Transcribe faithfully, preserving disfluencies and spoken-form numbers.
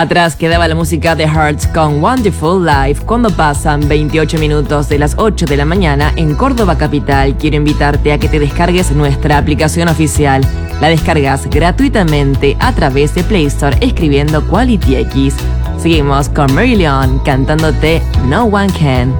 Atrás quedaba la música de Hearts con Wonderful Life. Cuando pasan veintiocho minutos de las ocho de la mañana en Córdoba Capital, quiero invitarte a que te descargues nuestra aplicación oficial. La descargas gratuitamente a través de Play Store escribiendo Quality X. Seguimos con Marilyn cantándote No One Can.